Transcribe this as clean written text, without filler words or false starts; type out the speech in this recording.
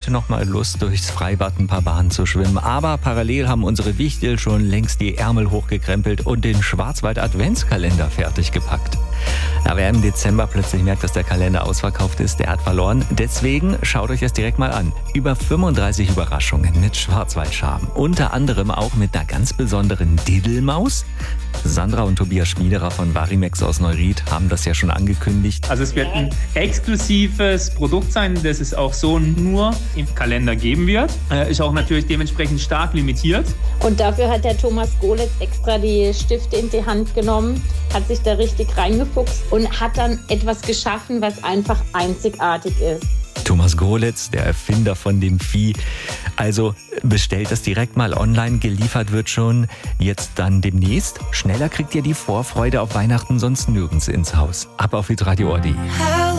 heute noch mal Lust, durchs Freibad ein paar Bahnen zu schwimmen. Aber parallel haben unsere Wichtel schon längst die Ärmel hochgekrempelt und den Schwarzwald-Adventskalender fertig gepackt. Ja, wer im Dezember plötzlich merkt, dass der Kalender ausverkauft ist, der hat verloren. Deswegen schaut euch das direkt mal an. Über 35 Überraschungen mit Schwarzwaldscharme. Unter anderem auch mit einer ganz besonderen Diddelmaus. Sandra und Tobias Schmiederer von Varimex aus Neuried haben das ja schon angekündigt. Also es wird ein exklusives Produkt sein, das es auch so nur im Kalender geben wird. Ist auch natürlich dementsprechend stark limitiert. Und dafür hat der Thomas Golitz extra die Stifte in die Hand genommen, hat sich da richtig reingefuchst und hat dann etwas geschaffen, was einfach einzigartig ist. Thomas Golitz, der Erfinder von dem Vieh. Also bestellt das direkt mal online, geliefert wird schon jetzt dann demnächst. Schneller kriegt ihr die Vorfreude auf Weihnachten sonst nirgends ins Haus. Ab auf hitradio.de.